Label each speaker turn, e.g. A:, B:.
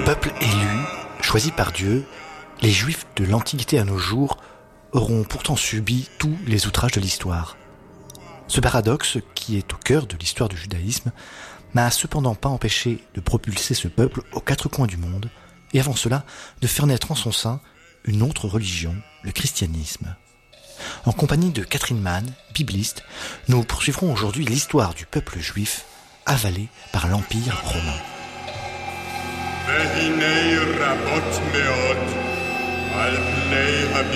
A: Peuple élu, choisi par Dieu, les Juifs de l'Antiquité à nos jours auront pourtant subi tous les outrages de l'histoire. Ce paradoxe, qui est au cœur de l'histoire du judaïsme, n'a cependant pas empêché de propulser ce peuple aux quatre coins du monde, et avant cela, de faire naître en son sein une autre religion, le christianisme. En compagnie de Catherine Mann, bibliste, nous poursuivrons aujourd'hui l'histoire du peuple juif avalé par l'Empire romain.